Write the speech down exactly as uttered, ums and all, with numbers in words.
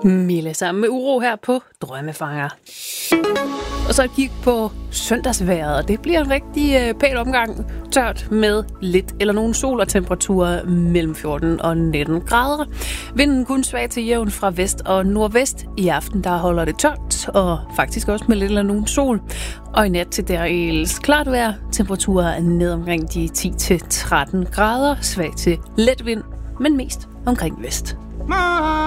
Mille sammen med Uro her på Drømmefanger. Og så et kig på søndagsvejret, og det bliver en rigtig øh, pæn omgang. Tørt med lidt eller nogen sol og temperaturer mellem fjorten og nitten grader. Vinden kun svag til jævn fra vest og nordvest. I aften der holder det tørt, og faktisk også med lidt eller nogen sol. Og i nat til dels klart vejr. Temperaturer ned omkring de ti til tretten grader. Svag til let vind, men mest omkring vest.